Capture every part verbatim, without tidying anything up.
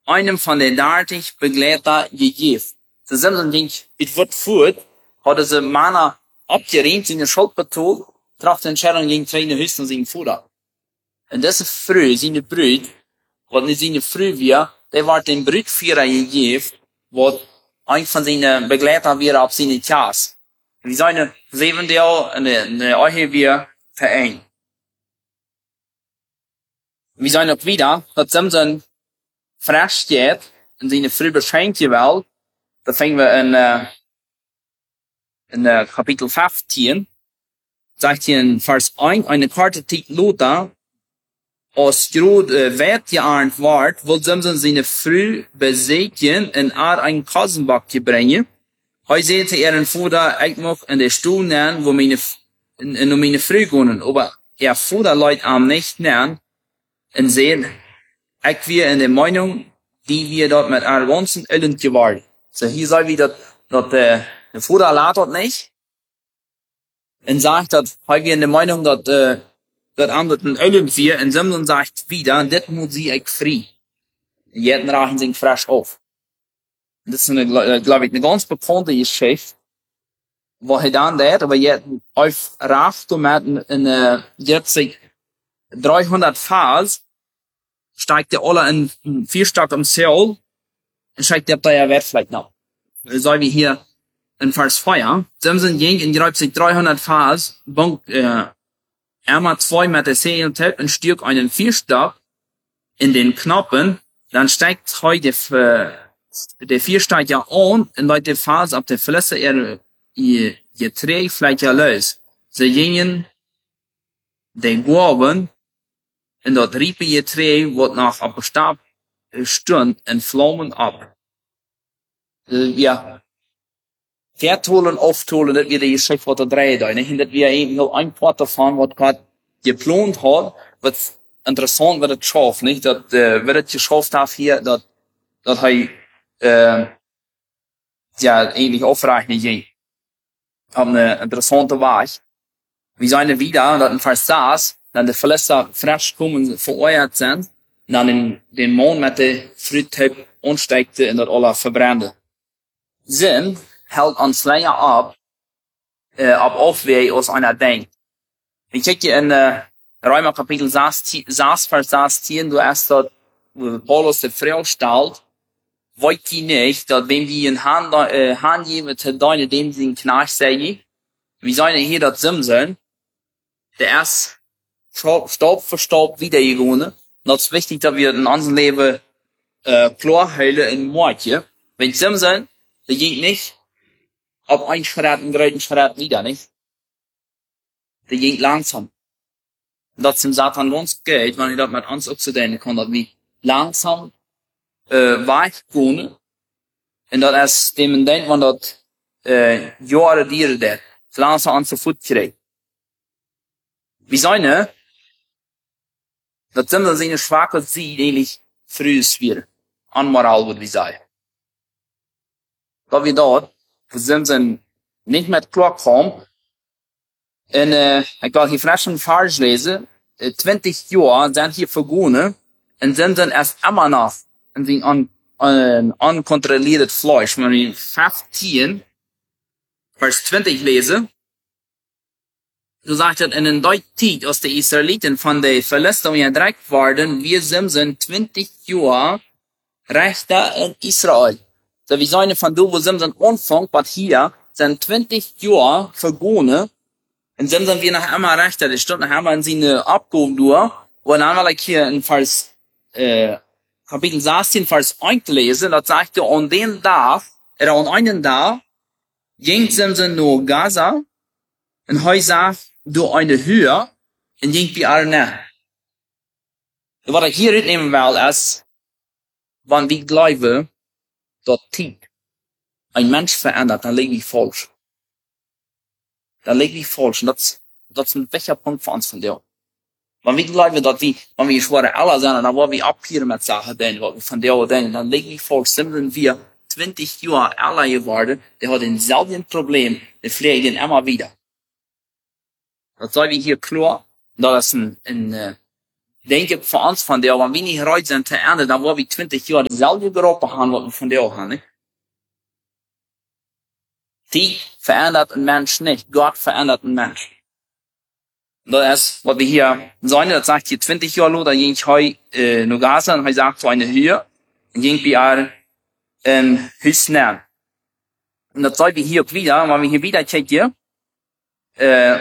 einem von den dertig Begleiter gegeben. So Simson ging, es wird fort, hat sie Mana abgeregt, seine Schuld betont, traf die Entscheidung gegen seine Höchsten und seinen Vater. Und das ist früh, seine Brüder, was nicht seine Früh wir, der war den Brüdführer gegeben, was ein von seinen Begleitern wäre auf seine Tjas. Wie seine sieben Teil in der, in der Ehe wir vereint. Wie seine auch wieder, hat Simson frisch geht, in seine früh beschränkte Welt, da fangen wir in, äh, in äh, Kapitel fünfzehn, sagt hier in Vers eins, eine Karte tickt Lothar, als groot äh, wet gearnt ward, wil Simson seine früh besegen en er ein Kassenbakje brengen. Hij zei er een Vater, ik mag in de stoel nemen, wo meine, in, in meine früh gehen, aber er Vater leid am nicht nehmen, en sehen, ich wir in der Meinung, die wir dort mit einer ganzen Illen geworden. So hier sei wieder, dass äh, der Vater lädt dort nicht, und sagt, dass wir in der Meinung, dass äh, dat anderen Illen wir, und Simson sagt wieder, das muss sie ich frei. Jeden rachen sich frisch auf. Das ist eine, glaube ich, eine ganz bekannte Geschichte, wo er dann deed, aber jetzt auf Raft mit in, in jetzt sich dreihundert Vers, steigt der alle in, in vier Stadt am Seol, und steigt der da ja Wert vielleicht noch. So wie hier in Vers vier, Simson ging und greift sich dreihundert Vers, bunk, äh, einmal zwei mit der Seol und stürkt einen Vierstab in den Knoppen, dann steigt heute für der vier steigt ja an, und bei der Phase ab der Flüsse er ihr Getränk vielleicht ja los. Sie gingen den Gaben, und dort rieb ihr Getränk, wird nach ab Stab Stund in Flammen ab. Äh, ja. Vertolen, auftolen, das wir die Geschichte von der drei da, nicht? Und das wir eben nur ein Part davon, was Gott geplant hat, was interessant wird es schafft, nicht? Das, äh, wird es geschafft hat hier, dass, dass er äh, ja, eigentlich aufreichend ging. Haben eine interessante Wahl. Wie seine wieder, dass ein Vers saß, dann die Verlässer frisch kommen, vereuert sind, und dann den, den Mond mit der Frühtyp ansteckte und das alle verbrannte. Sinn hält uns länger ab, äh, ab Aufweh aus einer denkt. Ich check dir in, äh, Römer Kapitel sechs, Vers sechzehn, du hast dort, wo Paulus die Frau stellt, wollt ihr nicht, dass wenn wir in Hand, äh, Hand geben, zu deine, dem sie in Knast sagen, wie sollen hier das Simson, der erst Staub für Staub wiedergewonnen. Und das ist wichtig, dass wir in unserem Leben, äh, klar heilen in Mordje. Wenn Simson, der geht nicht, ab ein Schritt, einen großen Schritt wieder, nicht? Der geht langsam. Und das zum Satan ganz geht, wenn ich das mit uns auch zu denken kann, dass wir langsam, äh, weggehen, und dat is dem denkt man dat äh, Jahre dieren dat, langsam an zu Fuß kriegt. Wie seine, dat sind seine schwache Ziel eigentlich frühes wieder, anmoral würde ich sagen. Da wir dort, wo Simson nicht mehr klar kommen, und äh, ich will hier frisch einen Vers lesen, äh, zwanzig Jahre sind hier vergangen, und Simson erst immer noch in den un, un, unkontrolliertes Fleisch. Wenn wir fünfzehn, Vers zwanzig lesen, so sagt er, in den Zeit, als die Israeliten von der Verlästung erdreckt waren, wir Simson zwanzig Jahre Rechter in Israel. So wie seine von du, wo Simson anfängt, was hier sind zwanzig Jahre vergangen, und Simson wir nach einmal Rechter, die Stunde haben wir in seine Abgaben durch, und dann will ich hier in Vers, äh, Kapitel sechzehn, Vers eins lesen, das sagt er, an den Tag, er an einen Tag, ging Simson nur Gaza, und er sagt, du eine Höhe, und ging wie alle näher. Was ich hier mitnehmen will, ist, wenn wir glauben, dass Tiet ein Mensch verändert, dann liegt ich falsch. Dann liegt ich falsch, und das, das ist ein welcher Punkt für uns von dir. Wenn wir glauben, dass wir, wenn wir schwere Allah sind, dann wollen wir abhören mit Sachen, denn, was wir von der denken, dann liegt ich falsch, sind wir zwanzig Jahre Allah geworden, der hat denselben Problem, der pflegt ihn immer wieder. Das soll wir hier klar, das ist ein, ein, denke für uns von der, wenn wir nicht bereit sind zu ändern, dann wollen wir zwanzig Jahre dieselbe Gruppe haben, was wir von der haben, nicht? Die verändert ein Mensch nicht. Gott verändert ein Mensch. Das ist, was wir hier sagen, das sagt hier zwanzig Jahre lang, da ging ich heute, äh, nur Gaza, und er sagt, so eine Höhe, und ging wir in Hüsnen. Und das soll wir hier auch wieder, wenn wir hier wieder checken, äh,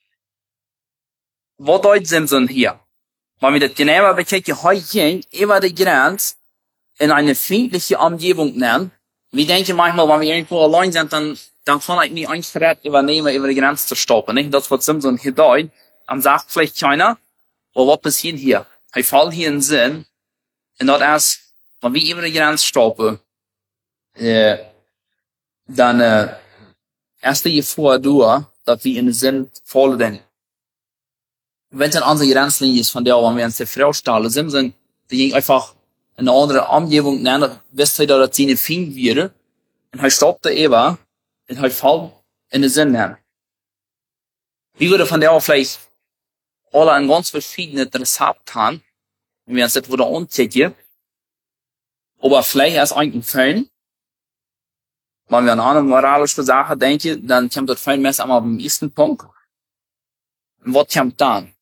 wo dort sind sie hier? Wenn wir das genauer bechecken, heute ging über die Grenze in eine friedliche Umgebung nennen. Wir denken manchmal, wenn wir irgendwo allein sind, dann, dann kann ich nicht ein Schritt übernehmen, über die Grenze zu stoppen, nicht? Das, was Simson hier dort, am sagt vielleicht keiner, aber was passiert hier? Er fällt hier in den Sinn, und das ist, wenn wir über die Grenze stoppen, äh, dann, äh, erst die vor durch, dass wir in den Sinn folgen. Wenn es eine andere Grenzlinie ist, von der, wenn wir uns die Frau stellen, Simson, die ging einfach in eine andere Umgebung nennen, bis er da seine Finger wäre, und er stoppte eben, und er fällt in den Sinn nennen. Wie würde von der auch vielleicht alle ein ganz verschiedene Rezept haben, wenn wir uns das wieder anchecken, aber vielleicht erst eigentlich Fan, wenn wir an eine andere moralische Sache denken, dann kommt das Fan meist einmal beim ersten Punkt. Und was kommt dann?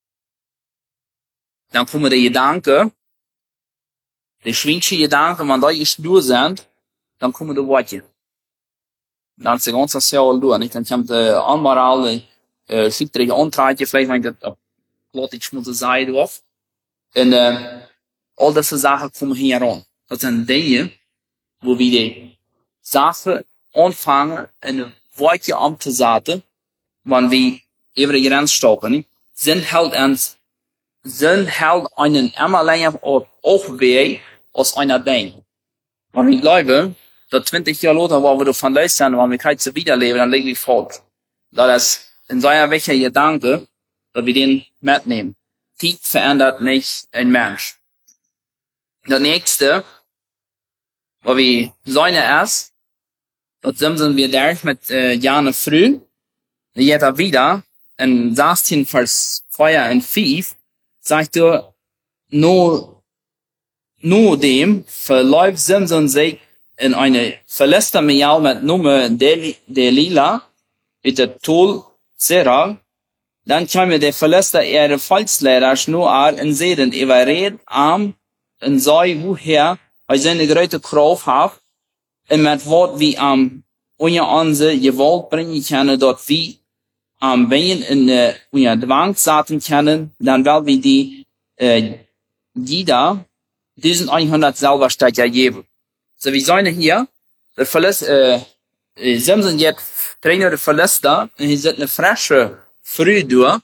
Dann kommen die Gedanken, die schwingende Gedanken, wenn die durch sind, dann kommen die Worte. Dann ist die ganze Sache durch, nicht? Dann kommt die Anmoral, äh, schickrige Antreibe, vielleicht, wenn ich das, lass ich muss sagen, drauf. Und, äh, all diese Sachen kommen hier ran. Das sind Dinge, wo wir die Sache anfangen, in Worte umzusetzen, wenn wir über die Grenze stoppen, nicht? Sind halt uns, sind halt einen immer länger auch Weg, als einer denkt. Und ich glaube, dass zwanzig Jahre später, wo wir von Leid sind, wenn wir kein zu wiederleben, dann liegen wir falsch. Das ist in so einer welcher Gedanke, dass wir den mitnehmen. Die verändert nicht ein Mensch. Das nächste, was wir sagen ist, das sind wir durch mit äh, Jahre früh, jetzt wieder, in sechzehn Vers vier und fünf, sagt er, nur, nur dem verläuft Simson sich in eine verlässte Miau mit Nummer Delila, mit der Tol Zera, dann kam der verlässte ihre Volkslehrer nur an in Seden, überred am, in sei woher, weil seine große Kraft hat, und mit Wort wie am, unser Anse Gewalt bringen können, dort wie am Bein in der unser Dwang saten können, dann weil wir die, äh, Gida, elfhundert selber steht ja geben. So wie seine hier, der Verlust, äh, Simson jetzt trainer der Verluster, und hier sind eine frische Früh durch,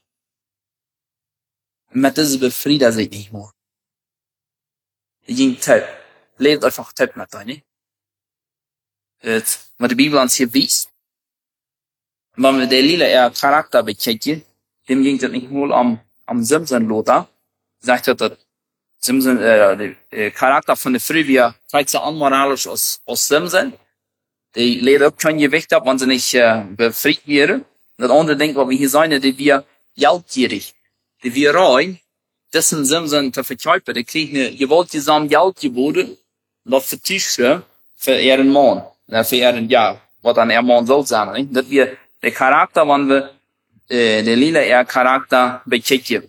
mit diesem befriedet sich nicht mehr. Die ging taub. Lebt einfach taub mit euch, nicht? Jetzt, was die Bibel uns hier wies, wenn wir den lila eher Charakter bechecken, dem ging das nicht nur am, am Simson Lothar, sagt er, dass Simson, äh, der äh, Charakter von der Früh, wie er vielleicht so unmoralisch aus, aus Simson, die lehrt auch kein Gewicht ab, wenn sie nicht äh, befriedigt wäre. Und das andere denkt, was wir hier sagen, die wir geldgierig, die wir rein, dessen Simson zu verkaufen, die kriegen eine Gewalt zusammen Geld geboten, und das vertischte für ihren Mann, äh, für ihren, ja, was dann ihr Mann soll sein, nicht? Das wir, der Charakter, wenn wir, äh, der lila eher Charakter bechecken.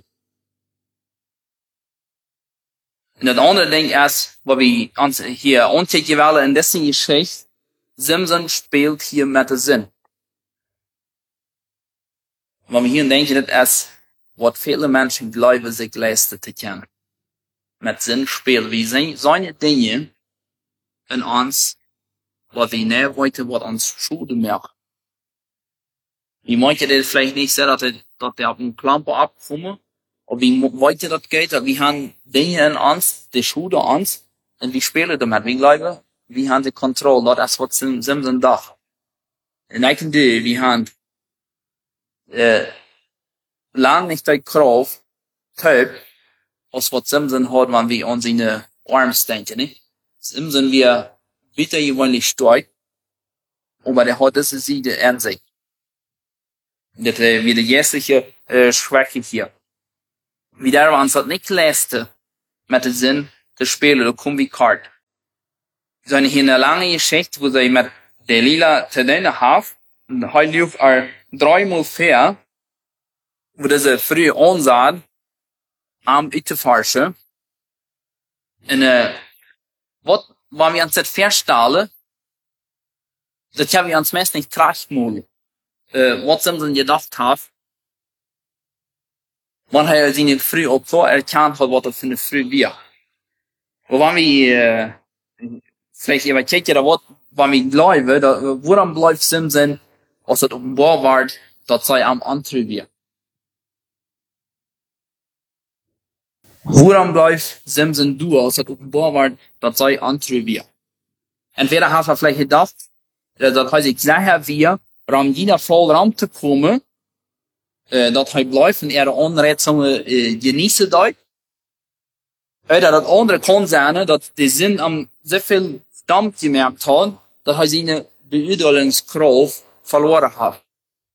Und das andere Ding ist, was wir uns hier anchecken wollen in dessen Geschichte, Simson spielt hier mit dem Sinn. Wenn wir hier denken, das ist, was viele Menschen glauben, sich leisten zu können. Mit Sinn spielen. Wir sehen solche Dinge in uns, was wir nicht wollen, was uns Schulden machen. Wir möchten das vielleicht nicht sehen, dass die, dass die auf den Klamper abkommen, aber wir wollen das geht, dass wir haben Dinge in uns, die Schulden uns, und wir spielen damit. Wir glauben, wir haben die Kontrolle, das ist, was Simson dachte. Und ich denke, wir haben, äh, lang nicht die Kraft, taub, als was Simson hat, wenn wir an seine Arme denken, nicht? Simson wir bitte gewöhnlich stark, aber der hat diese Siege in sich. Das ist äh, wieder jährliche äh, Schwäche hier. wie der wir uns dat nicht leisten, mit dem Sinn, zu spielen, oder kommen wie Kart. So eine hier eine lange Geschichte, wo sie mit der Lila zu tun haben, und heute lief er dreimal fair, wo diese früh ansah, am Utefarsche, und, äh, wat, wann wir uns das verstellen, das haben wir uns meist nicht tracht mal, äh, was sie denn gedacht haben, wann er seine früh auch klar erkannt hat, was er für eine früh wir. Wo wann wir, äh, vielleicht eben kijken, wat, wann wir glauben, da, woran bleibt Simsen, als het openbaar wordt, dat zij am Antrieb wir. Woran bleibt Simsen du, als het openbaar wordt, dat zij Antrieb wir. Entweder haben wir vielleicht gedacht, dat hij zich zeggen wir, om jeder Fall ran te komen, uh, dat hij blijft en er onredsame uh, genießen deut. Oder dat andere kan zijn, dat de zin am zoveel stammt gemerkt hat, dat hij zijn beurteilingskraft verloren hat.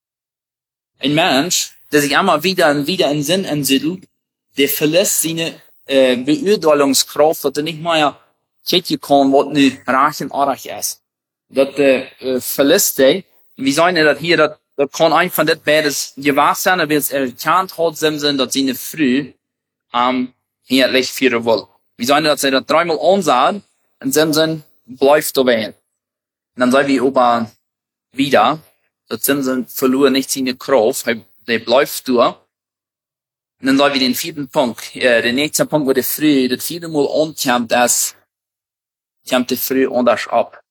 Ein Mensch, der sich immer wieder und wieder in Sinn entsiedelt, der verlässt seine äh, Beurteilungskraft, dass er nicht mehr checken kann, was nu recht und arg ist. Das äh, verlässt er. Wie sagen wir das hier, das, das kann ein von das beides gewahr sein, aber es erkannt hat, Simsen, dass seine Früh am hier Licht führen will. Wie sagen wir, dass er das dreimal ansah, und Simsen bleibt dabei. Und dann sagen wir aber wieder, dass Simsen verloren nicht seine Kraft, der bleibt durch. Und dann sagen wir den vierten Punkt, äh, der nächste Punkt, wo der Früh, das vierte Mal ankommt, das kommt der Früh anders ab.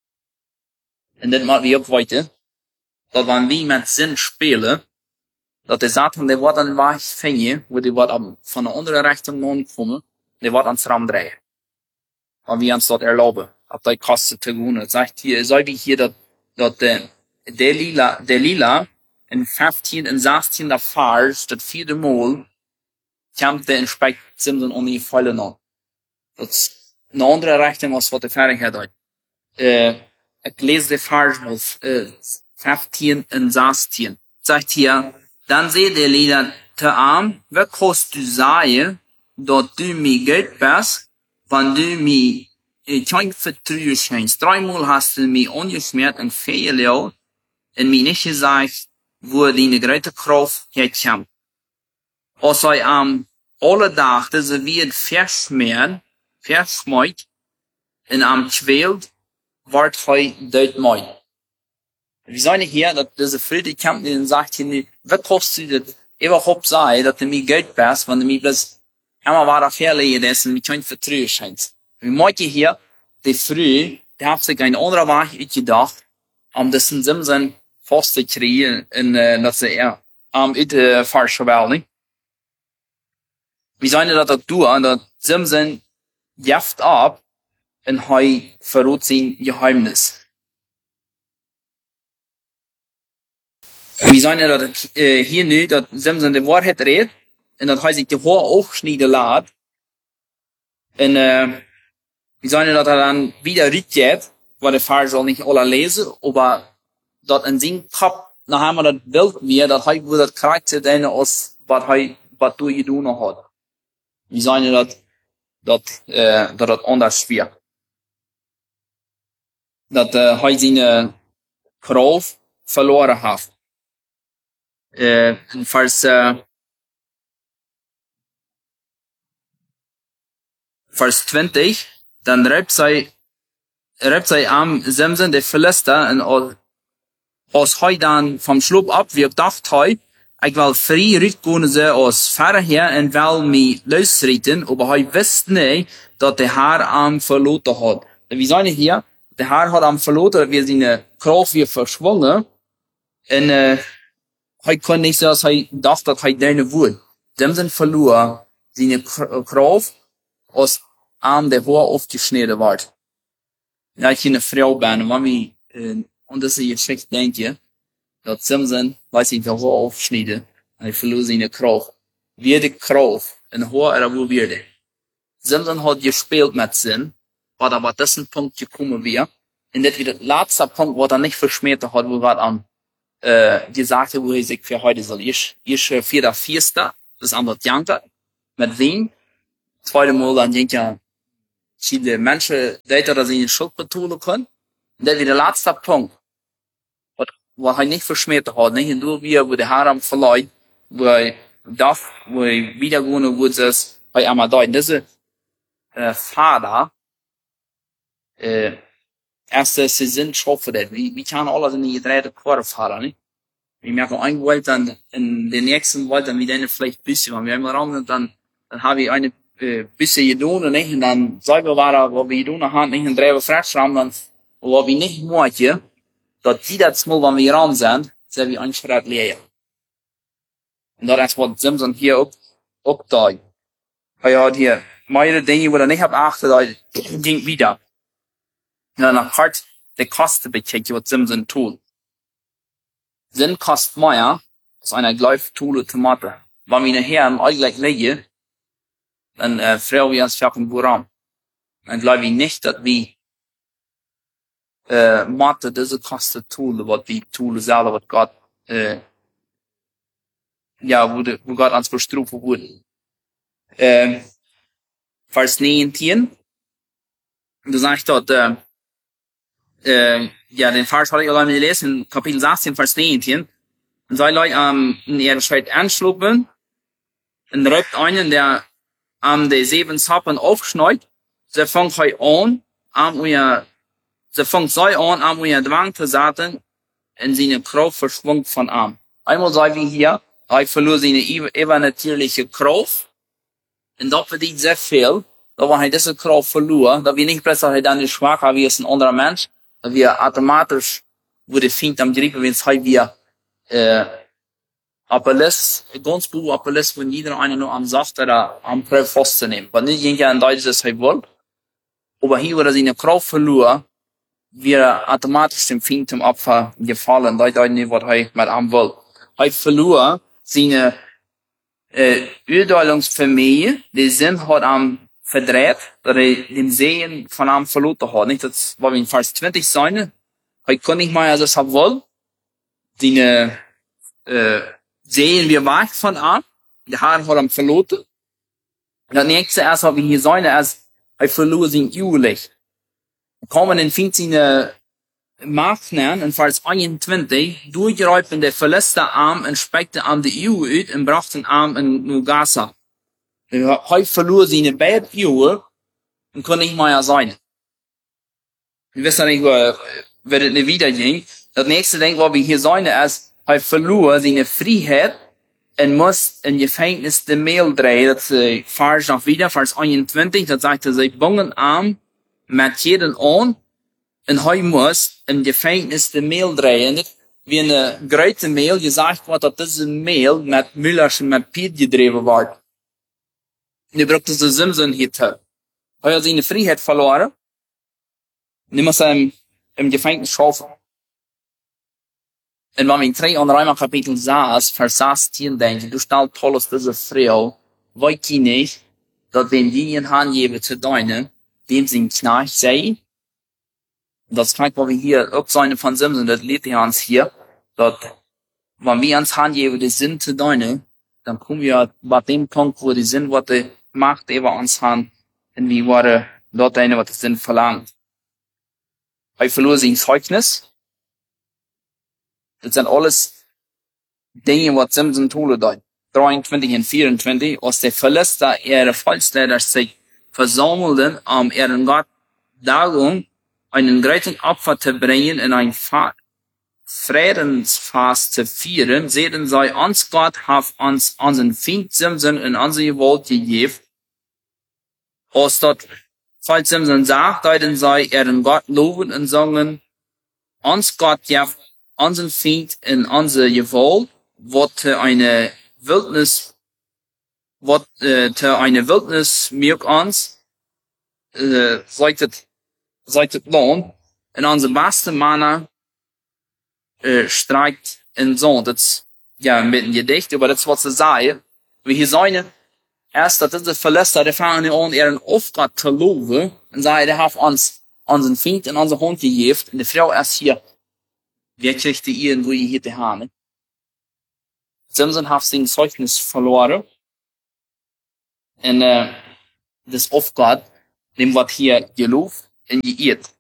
Und dann machen wir auch weiter, dass wenn wir mit Sinn spielen, dass der Satan, der wird an Weg fängen, wo der wird von der anderen Richtung ankommen, der wird ans Raum drehen. Und wir uns dort erlauben, auf die Kasse zu gehen. Das sagt hier, so wie hier, dass, dass der, der Lila, der Lila, in fünfzehn, in sechzehn, der Vers, das vierte Mal, kommt der Inspekt Simsen um die Fälle noch. Das ist eine andere Richtung, als was der Fertigkeit hat. Äh, ich lese den Vers auf, äh, fünfzehn und sechzehn. Sagt hier, dann seht der Lila te arm, wer kannst du sagen, dass du mir Geld bist, wenn du mir äh, kein Vertrauen schenkst. Dreimal hast du mich angeschmiert und fehlgelaufen, und mir nicht gesagt, wo deine große Kraft herkommt. Als hij am alle dachten, ze wird verschmiert, verschmeut, und am quält, wordt hij doodmooi. Wir sagen hier, dass diese Friede kommt, die sagt hier, was kostet das überhaupt sein, dass du mir Geld bist, wenn du mir bloß einmal war der Fehler ist und mir kein Vertrauen scheint. Wir merken hier, die Früh, die hat sich ein anderer Weg gedacht, um das in Simsen fast zu kriegen, und uh, dat ze ja, am uit de farse wel. Wir sagen dat dat doen, dat Simsen jaft ab, und hij verrot zijn Geheimnis. Wir sagen dat uh, hier nu, dat Simsen de Wahrheit redt, und dat hij zich de Haar aufschneiden laat, und uh, wir sagen dat er dann wieder rückgeht, weil der Farse soll nicht alle lesen, aber dat in zijn kop, na haben wir das Bild weer, dat hij wo dat karakter deine als, wat hij, wat du gedaan had. Wir sagen dat, dat, äh, dat dat anders wird. Dat, äh, hij zijn Kraft verloren hat. Äh, in Vers, äh, Vers zwanzig, dann reibt zij, reibt zij am Simsen, der Philister, en als hij dan vom Schloop ab, wie ik dacht hij, ik wil vrij uitkomen ze als verder en wel mij luisteren, aber hij wist niet dat de haar am verloten had. We zijn hier, de haar had am verloten, wir zijn Kraft weer verschwollen, en uh, hij kon niet zoals hij dacht dat hij deine woord. Dem zijn verloren, zijn Kraft, als am de haar aufgeschnitten wordt. Ja, ik een vrouw ben, want we, uh, und das ist jetzt schlecht, denke, dass Simsen, weiß ich, der Haar aufschneiden, und er verlor seine Kraft. Wie die Kraft, in Haar oder wo wird Simsen hat gespielt mit Sinn, war aber diesen Punkt gekommen wir, und das wieder der letzte Punkt, wo er nicht verschmäht hat, wo er am, äh, gesagt hat, wo er sich für heute soll. Ich, ich, für der Vierste, das andere Janke, mit wem. Zweite Mal dann denkt ja, viele Menschen, die da seine Schuld betonen können. Und das ist der letzte Punkt. Was, was er nicht verschmäht hat, nicht nur wir, wo der Haram verleiht, wo er darf, wo er wiedergehen, wo es bei Amadai. Diese, äh, Vater, äh, erste, sie sind schon für das. Wie, wie kann alles in die gedrehte Quarte fahren, nicht? Wir merken, ein Welt dann, in den nächsten Welt dann wieder eine vielleicht ein bisschen, wenn wir im Raum sind, dann, dann habe ich eine, äh, bisschen gedonen, nicht? Und dann selber war da, wo wir gedonen haben, nicht? Und drei Frachtsraum, dann, wo wir nicht möchten, dass die das mal, wenn wir ran sind, sind wir ein Schritt leer. Und das ist, was Simpson hier auch, auch da. Er hat hier, meine Dinge, wo er nicht abachtet, er ging wieder. Und dann hat der Kosten bekickt, was Simpson tut. Sinn kostet mehr, als eine gleich Tool Tomate. Wenn wir nachher im Allgleich legen, dann, äh, fragen wir uns für ein Buram. Dann glaube ich nicht, dass wir, äh, Mathe, diese kostet Tool, was die Tool selber, was Gott, äh, ja, wo, de, wo Gott uns bestrufen wurde. Ähm, Vers neunzehn, du sagst dort, äh, äh, ja, den Vers hatte ich allein gelesen, Kapitel sechzehn, Vers neunzehn, und sei Leute, ähm, in ihrer Schritt anschlucken, und rückt einen, der, am de sieben Zappen aufschneut, sie fängt heu an, am ihr, sie fängt sei an, am ihr Dwang zu saten, in seine Kraft verschwungt von Arm. Einmal sei wie hier, er verlor seine übernatürliche Kraft, und das verdient sehr viel, da wenn er diese Kraft verlor, da wir nicht plötzlich er dann nicht schwacher wie es ein anderer Mensch, da wir automatisch, wo der Feind am Grippen, wenn es heu wir, äh, Appellis, ganz gut Appellis, wenn jeder einer nur am Saft oder am Prüf festzunehmen. Weil nicht jeder in Deutsch das er will. Aber hier, wo er seine Kraft verlor, wir automatisch dem Feind zum Opfer gefallen. Da ist nicht, was er mit ihm will. Er verlor seine, äh, Urteilungsfamilie, die Sinn hat am verdreht, dass er den Sehen von ihm verloren hat. Nicht, das war wie in Vers zwanzig sein. Er kann nicht mehr, als er will. Seine, äh, sehen wir weg von an, der Herr hat ihn verloren. Und das nächste erst, was wir hier sehen, ist, er verlor sein Jugendlicht. Kommen in fünfzehn Machtnamen, in Vers einundzwanzig, durchreifen der verletzte Arm und speckte an die Ehe uit und brachte den Arm in Nugasa. Er verlor seine beiden Ehe und konnte nicht mehr sein. Wir wissen nicht, wo, wird es nicht wieder ging. Das nächste Ding, was wir hier sehen, ist, er verlor seine Freiheit und muss in Gefängnis de Mehl drehen. Das äh, Vers noch wieder, Vers einundzwanzig, das sagt er, sie bungen arm mit jeden an und er muss in Gefängnis de Mehl drehen. Wie eine große Mehl gesagt wird, dass diese Mehl mit Müllerschen, mit Piet gedreht wird. Und er braucht diese Simson hier zu. Er hat seine Freiheit verloren und er muss im, im Gefängnis schaffen. Und wenn wir in drei andere einmal Kapitel sechs, Vers sechzehn denken, du stellst Paulus diese Frau, weiß ich nicht, dass wenn die ihn angeben zu deinen, dem sie ein Knecht sei. Und das zeigt, was wir hier auch sagen von Simson, das lebt ja uns hier, dass, wenn wir uns angeben, die sind zu deinen, dann kommen wir bei dem Punkt, wo die sind, was die Macht über uns haben, und wie wurde dort eine, was die sind verlangt. Er verlor sein Zeugnis. Das sind alles Dinge, was Simson tun dort. dreiundzwanzig und vierundzwanzig, als der Verletzte ihre Volksleiter sich versammelten, um ihren Gott darum einen großen Opfer zu bringen und ein Friedensfast zu feiern, sehen sie, uns Gott hat uns unseren Feind Simson in unsere Gewalt gegeben. Als dort, falls Simson sagt, deuten sie ihren Gott loben und sagen, uns Gott ja unseren Feind in unsere Gewalt, wird eine Wildnis, wird äh, eine Wildnis mir uns, äh, seit seit Lohn, in unsere beste Manner, äh, streikt in so, das, ja, mit einem Gedicht, aber das, was sie sagen, wie hier sagen, erst, dass diese Verlässer, die fangen an, ihren Auftrag zu loben, und sagen, der hat uns, unseren Feind in unsere Hand gegeben, und die Frau erst hier, wer kriegt die ihren, wo ihr hier die Hane? Simson hat sein Zeugnis verloren. En uh, dus of God, neem wat hier gelooft en je eet.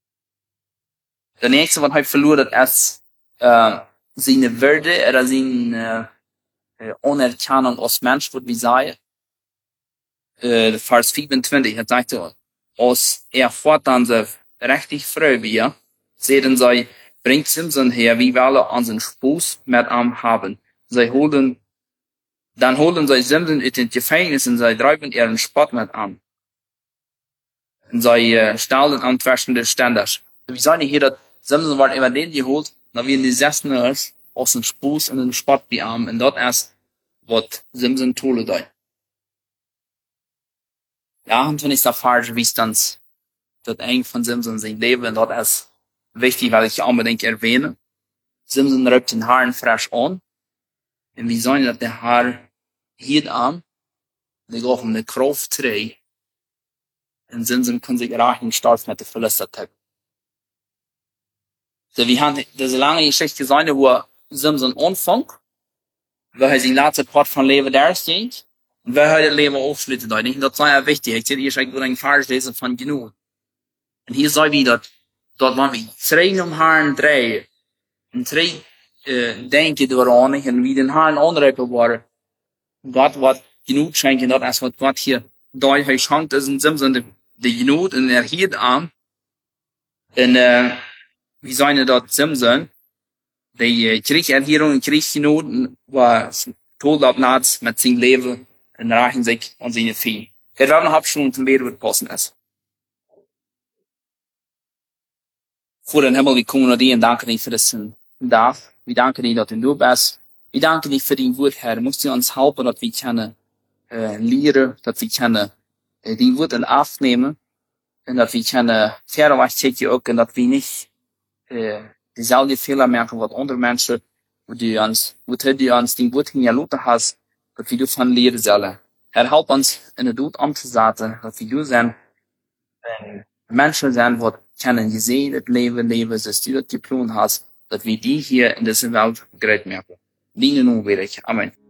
De nächste, wat hij verloren is, uh, zijn Würde oder zijn uh, uh, Anerkennung als Mensch, würde ich sagen. Uh, Vers vierundzwanzig, het zegt er, als er voortaan ze rechtig vrij weer, zeiden zij, bringt Simson her, wie willen onze Spoes met hem haben. Zij holen, dan holen zij Simson uit het gevangenis en zij drijven er een spot met hem. En zij uh, stellen aan verschillende standers. We zijn hier dat Simson wordt immer den geholt, dan weer die zestigers als een Spoes en een spot bij hem. En dat is wat Simson tolle deed. Ja, und wenn ich da falsch wie dann das eng von Simson sein Leben, dort ist wichtig, weil ich unbedingt erwähne. Simson rückt den Haaren frisch an. Und wie sollen das der Haar hier an? Die geht um eine Kraft drei. Und Simson kann sich rachen stolz mit der Philister-Typ. So, wir haben diese lange Geschichte gesehen, wo Simson anfängt, wo er sein letzter Part von Leben der ist, und wer heute Leben aufschlitten, da nicht, das sei ja wichtig. Ich sehe, hier ist nur ein Vers lesen von genug. Und hier sei wieder, dort waren wir drei um Haaren drei, und drei, äh, denken daran, und wie den Haaren anreipen waren, Gott wird genug schenken, das ist, was Gott hier, da er schenkt, ist in Simson die, die Genug, und er hielt an, und, äh, wie seine dort Simson, die äh, Kriegerhierung und Kriegsgenug, war Todabnatz mit seinem Leben, en raken zich aan zijn vee. Het wel nog absoluut te leren wat passen is. Voor den Himmel, we komen naar die en danken die voor deze dag. We danken die dat u nu bent. We danken die voor die woord, Herr. Moest u ons helpen dat we kunnen uh, leren, dat we kunnen uh, die woord afnemen. En dat we kunnen verder wegchecken ook. En dat we niet uh, dezelfde fehler maken wat andere mensen. Wat u ons, wat u ons die woord in je loten has. Dat we daarvan leren zullen. Herr, help ons in het dood om te zetten. Dat we door zijn. En mensen zijn wat kunnen gezien het leven leven. Zoals u dat gepland hast. Dat we die hier in deze wereld gered maken. Dienen onwillig. Amen.